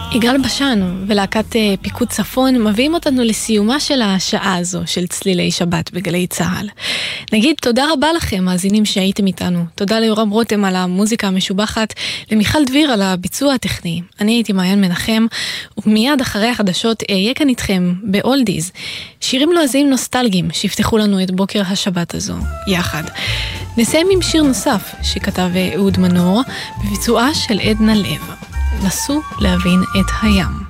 יגאל בשן ולהקת פיקוד צפון מביאים אותנו לסיומה של השעה הזו של צלילי שבת בגלי צהל. נגיד תודה רבה לכם, מאזינים שהייתם איתנו. תודה ליורם רותם על המוזיקה המשובחת, למיכל דביר על הביצוע הטכני. אני הייתי מעיין מנחם, ומיד אחרי החדשות אהיה כאן איתכם באולדיז. שירים לועזיים נוסטלגיים שיפתחו לנו את בוקר השבת הזו יחד. נסיים עם שיר נוסף שכתב אהוד מנור בביצועה של עדנה לב. נסו להבין את הים.